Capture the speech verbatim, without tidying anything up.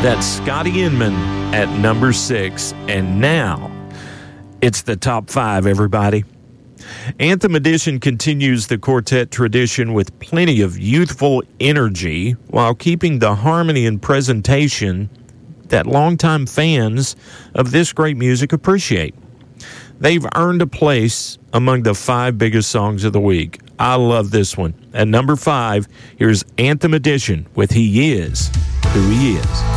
That's Scotty Inman at number six. And now it's the top five, everybody. Anthem Edition continues the quartet tradition with plenty of youthful energy while keeping the harmony and presentation that longtime fans of this great music appreciate. They've earned a place among the five biggest songs of the week. I love this one. At number five, here's Anthem Edition with He Is Who He Is.